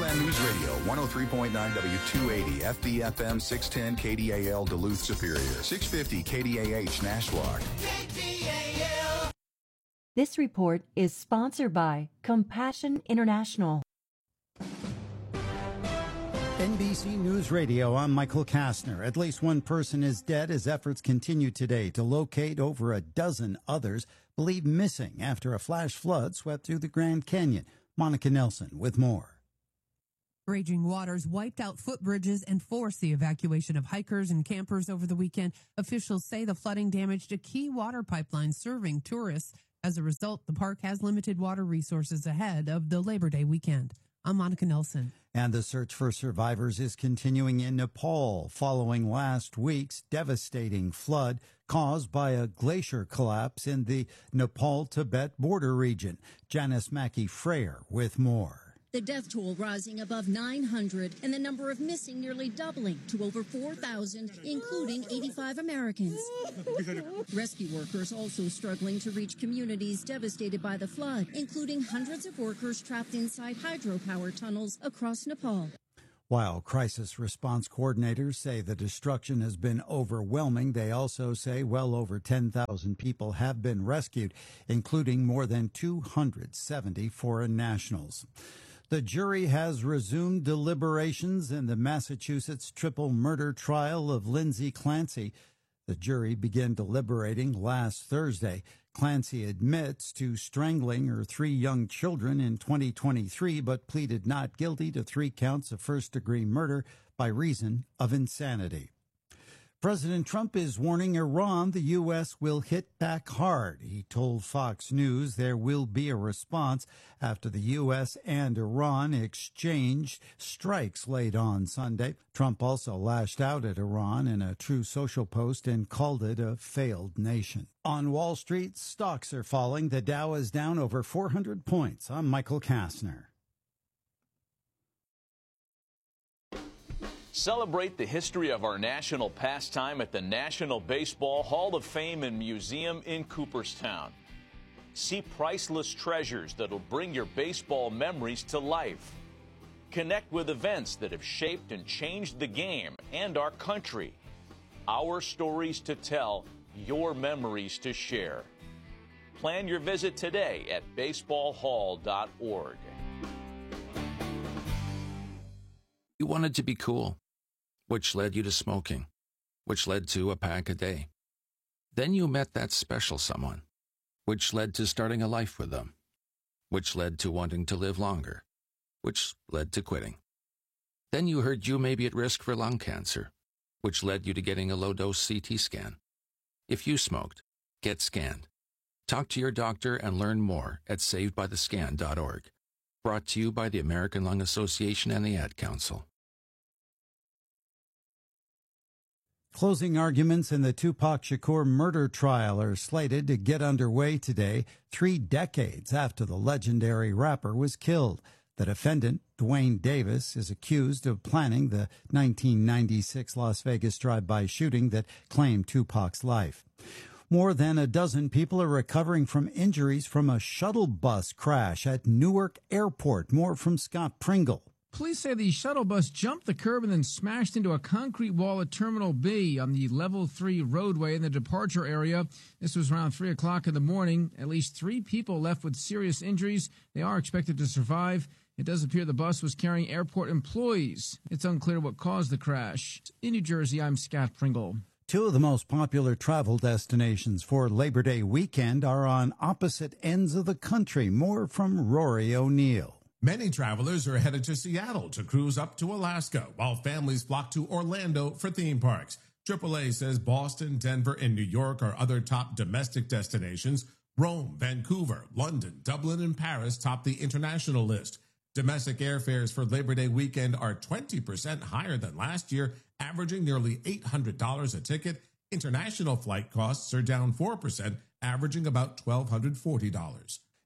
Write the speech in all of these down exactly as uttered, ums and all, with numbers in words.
Southland News Radio, one oh three point nine W two eighty, F B F M six ten K D A L Duluth Superior, six fifty K D A H Nashwauk. K D A L. This report is sponsored by Compassion International. N B C News Radio, I'm Michael Kastner. At least one person is dead as efforts continue today to locate over a dozen others believed missing after a flash flood swept through the Grand Canyon. Monica Nelson with more. Raging waters wiped out footbridges and forced the evacuation of hikers and campers over the weekend. Officials say the flooding damaged a key water pipeline serving tourists. As a result, the park has limited water resources ahead of the Labor Day weekend. I'm Monica Nelson. And the search for survivors is continuing in Nepal following last week's devastating flood caused by a glacier collapse in the Nepal-Tibet border region. Janice Mackey-Freyer with more. The death toll rising above nine hundred and the number of missing nearly doubling to over four thousand, including eighty-five Americans. Rescue workers also struggling to reach communities devastated by the flood, including hundreds of workers trapped inside hydropower tunnels across Nepal. While crisis response coordinators say the destruction has been overwhelming, they also say well over ten thousand people have been rescued, including more than two hundred seventy foreign nationals. The jury has resumed deliberations in the Massachusetts triple murder trial of Lindsay Clancy. The jury began deliberating last Thursday. Clancy admits to strangling her three young children in twenty twenty-three, but pleaded not guilty to three counts of first-degree murder by reason of insanity. President Trump is warning Iran the U S will hit back hard. He told Fox News there will be a response after the U S and Iran exchanged strikes late on Sunday. Trump also lashed out at Iran in a True Social post and called it a failed nation. On Wall Street, stocks are falling. The Dow is down over four hundred points. I'm Michael Kastner. Celebrate the history of our national pastime at the National Baseball Hall of Fame and Museum in Cooperstown. See priceless treasures that'll bring your baseball memories to life. Connect with events that have shaped and changed the game and our country. Our stories to tell, your memories to share. Plan your visit today at baseball hall dot org. You wanted to be cool, which led you to smoking, which led to a pack a day. Then you met that special someone, which led to starting a life with them, which led to wanting to live longer, which led to quitting. Then you heard you may be at risk for lung cancer, which led you to getting a low-dose C T scan. If you smoked, get scanned. Talk to your doctor and learn more at saved by the scan dot org. Brought to you by the American Lung Association and the Ad Council. Closing arguments in the Tupac Shakur murder trial are slated to get underway today, three decades after the legendary rapper was killed. The defendant, Dwayne Davis, is accused of planning the nineteen ninety-six Las Vegas drive-by shooting that claimed Tupac's life. More than a dozen people are recovering from injuries from a shuttle bus crash at Newark Airport. More from Scott Pringle. Police say the shuttle bus jumped the curb and then smashed into a concrete wall at Terminal B on the Level three roadway in the departure area. This was around three o'clock in the morning. At least three people left with serious injuries. They are expected to survive. It does appear the bus was carrying airport employees. It's unclear what caused the crash. In New Jersey, I'm Scott Pringle. Two of the most popular travel destinations for Labor Day weekend are on opposite ends of the country. More from Rory O'Neill. Many travelers are headed to Seattle to cruise up to Alaska, while families flock to Orlando for theme parks. triple A says Boston, Denver, and New York are other top domestic destinations. Rome, Vancouver, London, Dublin, and Paris top the international list. Domestic airfares for Labor Day weekend are twenty percent higher than last year, averaging nearly eight hundred dollars a ticket. International flight costs are down four percent, averaging about one thousand two hundred forty dollars.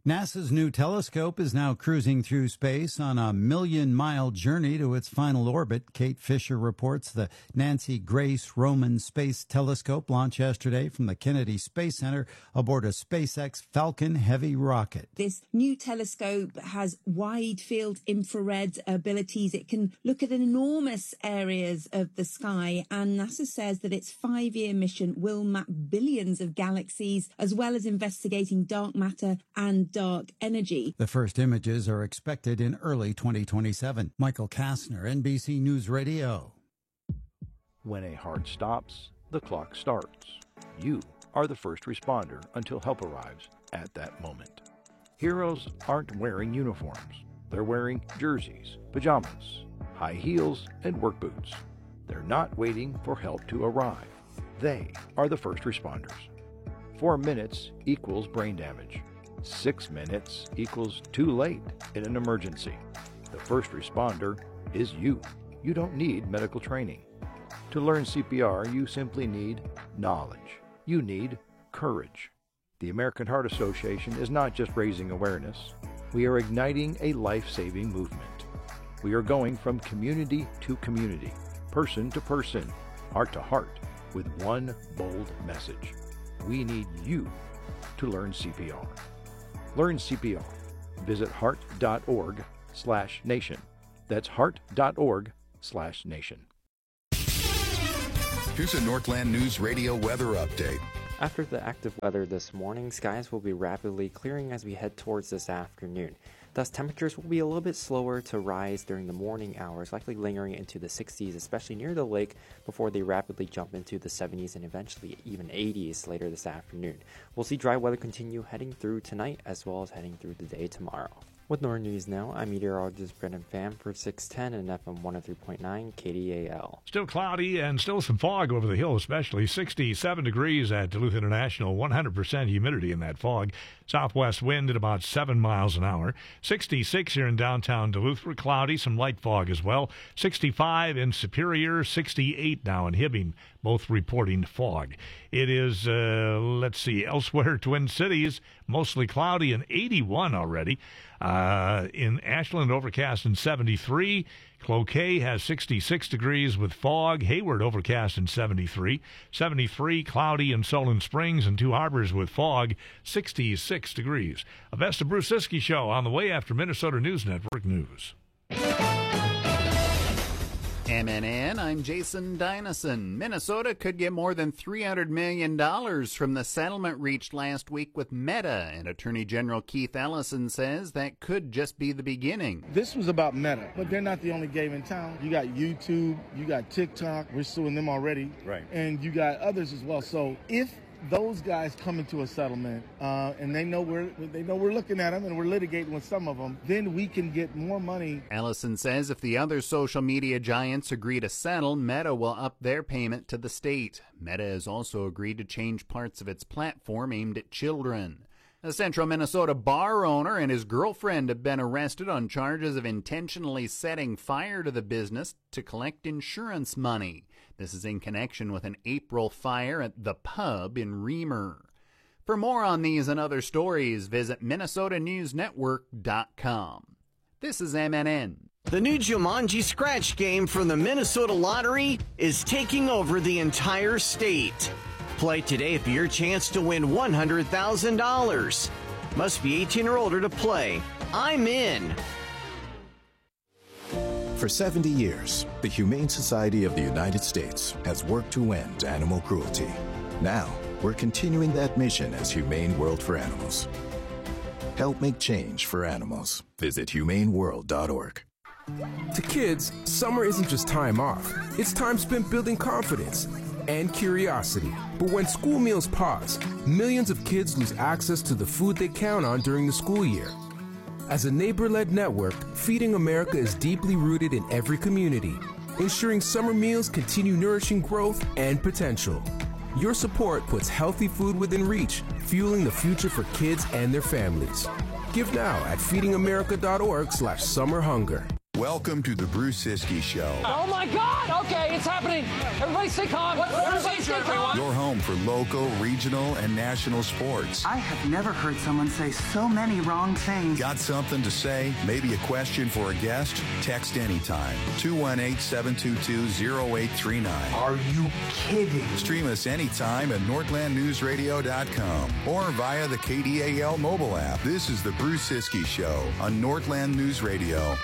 NASA's new telescope is now cruising through space on a million-mile journey to its final orbit. Kate Fisher reports the Nancy Grace Roman Space Telescope launched yesterday from the Kennedy Space Center aboard a SpaceX Falcon Heavy rocket. This new telescope has wide-field infrared abilities. It can look at enormous areas of the sky, and NASA says that its five-year mission will map billions of galaxies, as well as investigating dark matter and dark energy. The first images are expected in early twenty twenty-seven. Michael Kastner, N B C News Radio. When a heart stops, the clock starts. You are the first responder until help arrives at that moment. Heroes aren't wearing uniforms. They're wearing jerseys, pajamas, high heels, and work boots. They're not waiting for help to arrive. They are the first responders. Four minutes equals brain damage. Six minutes equals too late in an emergency. The first responder is you. You don't need medical training. To learn C P R, you simply need knowledge. You need courage. The American Heart Association is not just raising awareness. We are igniting a life-saving movement. We are going from community to community, person to person, heart to heart, with one bold message. We need you to learn C P R. Learn C P R. Visit heart.org slash nation. That's heart.org slash nation. Here's a Northland News Radio weather update. After the active weather this morning, skies will be rapidly clearing as we head towards this afternoon. Thus, temperatures will be a little bit slower to rise during the morning hours, likely lingering into the sixties, especially near the lake, before they rapidly jump into the seventies and eventually even eighties later this afternoon. We'll see dry weather continue heading through tonight as well as heading through the day tomorrow. With Northern News Now, I'm meteorologist Brendan Pham for six ten and F M one oh three point nine K D A L. Still cloudy and still some fog over the hill, especially sixty-seven degrees at Duluth International, one hundred percent humidity in that fog. Southwest wind at about seven miles an hour. sixty-six here in downtown Duluth. We're cloudy, some light fog as well. sixty-five in Superior, sixty-eight now in Hibbing, both reporting fog. It is, uh, let's see, elsewhere, Twin Cities, mostly cloudy and eighty-one already. Uh, in Ashland, overcast and seventy-three. Cloquet has sixty-six degrees with fog. Hayward, overcast and seventy-three. seventy-three, cloudy in Solon Springs and Two Harbors with fog, sixty-six degrees. A Vesta Brusiski Show on the way after Minnesota News Network News. M N N, I'm Jason Dynison. Minnesota could get more than three hundred million dollars from the settlement reached last week with Meta, and Attorney General Keith Ellison says that could just be the beginning. This was about Meta, but they're not the only game in town. You got YouTube, you got TikTok, we're suing them already, right? And you got others as well. So if those guys come into a settlement uh, and they know we're they know we're looking at them and we're litigating with some of them, then we can get more money. Ellison says if the other social media giants agree to settle, Meta will up their payment to the state. Meta has also agreed to change parts of its platform aimed at children. A central Minnesota bar owner and his girlfriend have been arrested on charges of intentionally setting fire to the business to collect insurance money. This is in connection with an April fire at The Pub in Reamer. For more on these and other stories, visit Minnesota News Network dot com. This is M N N. The new Jumanji Scratch game from the Minnesota Lottery is taking over the entire state. Play today for your chance to win one hundred thousand dollars. Must be eighteen or older to play. I'm in. For seventy years, the Humane Society of the United States has worked to end animal cruelty. Now, we're continuing that mission as Humane World for Animals. Help make change for animals. Visit humane world dot org. To kids, summer isn't just time off. It's time spent building confidence and curiosity. But when school meals pause, millions of kids lose access to the food they count on during the school year. As a neighbor-led network, Feeding America is deeply rooted in every community, ensuring summer meals continue nourishing growth and potential. Your support puts healthy food within reach, fueling the future for kids and their families. Give now at feeding america dot org slash summer hunger. Welcome to the Bruce Siskey Show. Oh my God! Okay, it's happening. Everybody stay calm. Everybody stay calm. Your home for local, regional, and national sports. I have never heard someone say so many wrong things. Got something to say? Maybe a question for a guest? Text anytime. two one eight, seven two two, zero eight three nine. Are you kidding? Stream us anytime at northland news radio dot com or via the K D A L mobile app. This is the Bruce Siskey Show on Northland News Radio.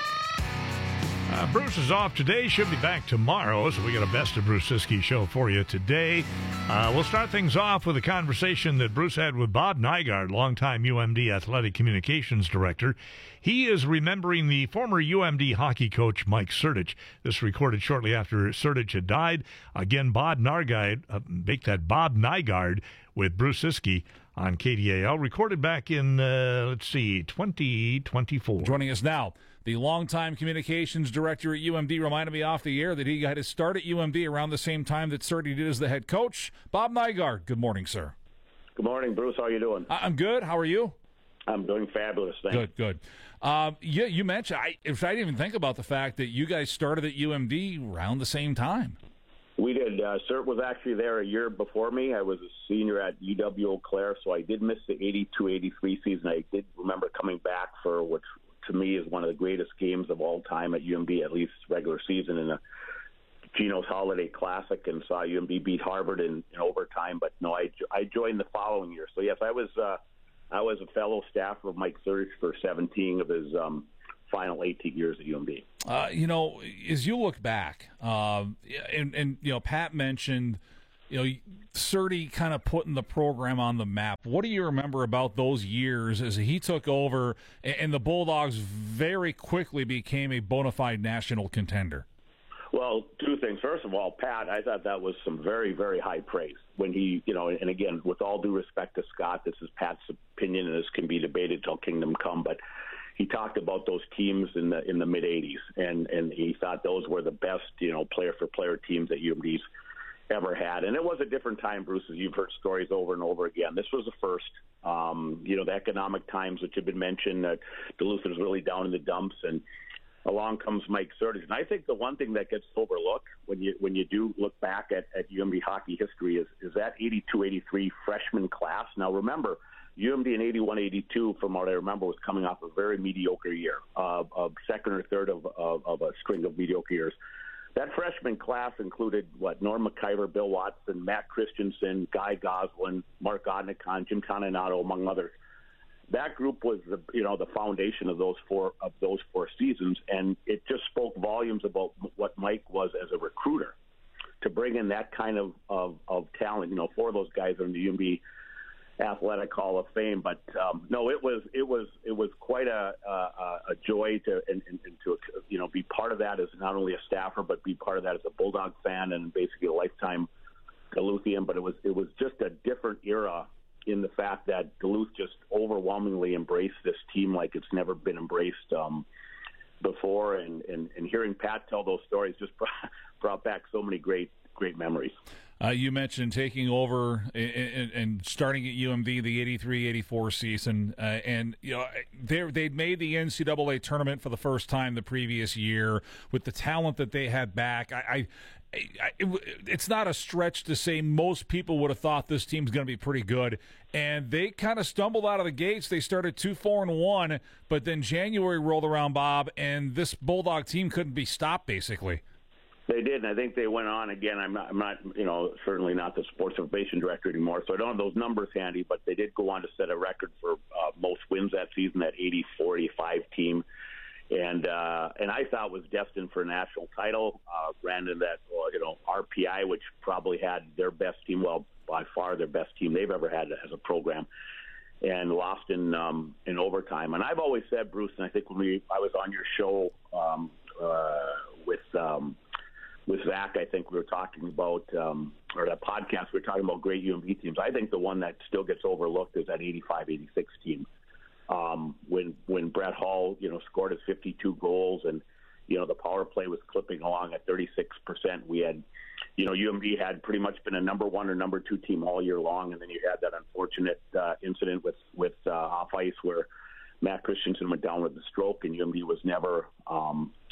Uh, Bruce is off today. Should be back tomorrow, so we got a Best of Bruce Siskey show for you today. Uh, we'll start things off with a conversation that Bruce had with Bob Nygard, longtime U M D Athletic Communications Director. He is remembering the former U M D hockey coach Mike Sertich. This recorded shortly after Sertich had died. Again, Bob Nygard, uh, make that Bob Nygard with Bruce Siskey on K D A L, recorded back in, uh, let's see, twenty twenty-four. Joining us now, the longtime communications director at U M D, reminded me off the air that he got his start at U M D around the same time that Sertich did as the head coach. Bob Nygard, good morning, sir. Good morning, Bruce. How are you doing? I'm good. How are you? I'm doing fabulous. Thanks. Good, good. Um, yeah, you mentioned, I, if I didn't even think about the fact that you guys started at U M D around the same time. We did. Uh, Cert was actually there a year before me. I was a senior at U W Eau Claire, so I did miss the eighty-two eighty-three season. I did remember coming back for what, to me, is one of the greatest games of all time at U M D, at least regular season, in a Geno's Holiday Classic, and saw U M D beat Harvard in, in overtime. But no, I, I joined the following year. So yes, I was uh, I was a fellow staffer of Mike Sertich for seventeen of his um, final eighteen years at U M D. Uh, you know, as you look back, uh, and, and you know, Pat mentioned, you know, Sertich kind of putting the program on the map. What do you remember about those years as he took over and the Bulldogs very quickly became a bona fide national contender? Well, two things. First of all, Pat, I thought that was some very, very high praise when he, you know, and again, with all due respect to Scott, this is Pat's opinion and this can be debated till kingdom come, but he talked about those teams in the in the mid eighties, and, and he thought those were the best, you know, player-for-player teams that U M D's ever had. And it was a different time, Bruce, as you've heard stories over and over again. This was the first. Um, you know, the economic times, which have been mentioned, that Duluth was really down in the dumps, and along comes Mike Sertich. And I think the one thing that gets overlooked when you when you do look back at, at U M D hockey history is, is that eighty-two eighty-three freshman class. Now, remember, U M D in eighty-one eighty-two, from what I remember, was coming off a very mediocre year, uh, of second or third of, of, of a string of mediocre years. That freshman class included, what, Norm McIver, Bill Watson, Matt Christensen, Guy Goslin, Mark Odnikon, Jim Toninato, among others. That group was the, you know, the foundation of those four of those four seasons, and it just spoke volumes about what Mike was as a recruiter, to bring in that kind of, of, of talent. You know, four of those guys are in the U M B Athletic Hall of Fame. But um, no, it was it was it was quite a a, a joy to and, and, and to you know be part of that as not only a staffer, but be part of that as a Bulldog fan and basically a lifetime Duluthian. But it was it was just a different era in the fact that Duluth just overwhelmingly embraced this team like it's never been embraced um, before. And, and, and hearing Pat tell those stories just brought, brought back so many great, great memories. Uh, you mentioned taking over and, and starting at U M D the eighty-three eighty-four season, uh, and you know they they'd made the N C double A tournament for the first time the previous year with the talent that they had back. I, I, I it, it's not a stretch to say most people would have thought this team's going to be pretty good, and they kind of stumbled out of the gates. They started two four and one, but then January rolled around, Bob, and this Bulldog team couldn't be stopped basically. They did, and I think they went on again. I'm not, I'm not, you know, certainly not the sports information director anymore, so I don't have those numbers handy. But they did go on to set a record for uh, most wins that season, that eighty-four eighty-five team, and uh, and I thought was destined for a national title. Uh, ran into that, well, you know, R P I, which probably had their best team, well, by far their best team they've ever had as a program, and lost in um, in overtime. And I've always said, Bruce, and I think when we I was on your show um, uh, with. Um, With Zach, I think we were talking about, um, or that podcast, we were talking about great U M D teams. I think the one that still gets overlooked is that eighty-five eighty-six team. Um, when when Brett Hull, you know, scored his fifty-two goals, and you know the power play was clipping along at thirty-six percent. We had, you know, U M D had pretty much been a number one or number two team all year long, and then you had that unfortunate uh, incident with with uh, off ice where Matt Christensen went down with a stroke, and U M D was never um, the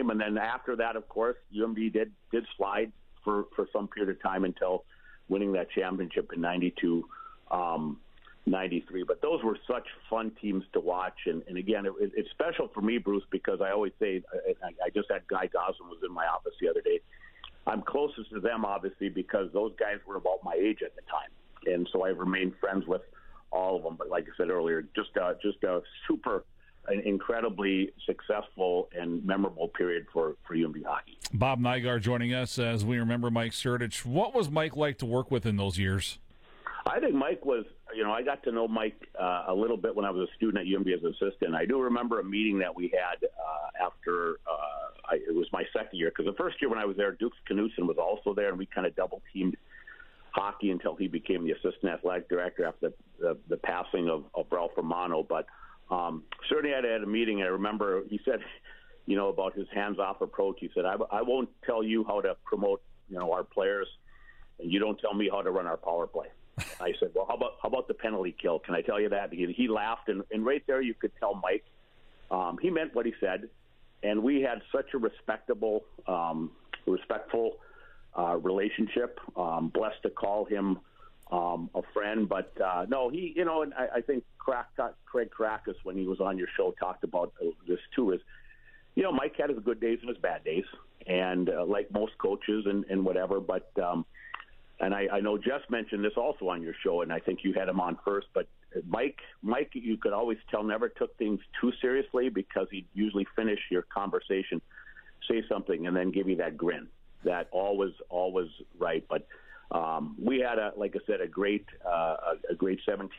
game. And then after that, of course, U M D did did slide for, for some period of time until winning that championship in ninety-two, um, ninety-three. But those were such fun teams to watch. And, and again, it, it's special for me, Bruce, because I always say, I, I just had Guy Goslin was in my office the other day. I'm closest to them, obviously, because those guys were about my age at the time. And so I've remained friends with all of them. But like I said earlier, just a, just a super, an incredibly successful and memorable period for, for U M D hockey. Bob Nygaard joining us as we remember Mike Sertich. What was Mike like to work with in those years? I think Mike was, you know, I got to know Mike uh, a little bit when I was a student at U M D as an assistant. I do remember a meeting that we had uh, after uh, I, it was my second year, because the first year when I was there, Dukes Knudsen was also there, and we kind of double-teamed hockey until he became the assistant athletic director after the, the, the passing of, of Ralph Romano. But um, certainly I had a meeting, and I remember he said, you know, about his hands-off approach. He said, I, I won't tell you how to promote, you know, our players, and you don't tell me how to run our power play. I said, well, how about how about the penalty kill? Can I tell you that? He, he laughed, and, and right there you could tell Mike, um, he meant what he said, and we had such a respectable, um, respectful uh, relationship. Um, blessed to call him um, a friend, but uh, no, he, you know, and I, I think Crack, Craig Caracas, when he was on your show, talked about this too. Is, you know, Mike had his good days and his bad days, and uh, like most coaches and, and whatever, but. Um, And I, I know Jess mentioned this also on your show, and I think you had him on first. But Mike, Mike, you could always tell never took things too seriously, because he'd usually finish your conversation, say something, and then give you that grin. That all was all was right. But um, we had a, like I said, a great, uh, a, a great seventeen.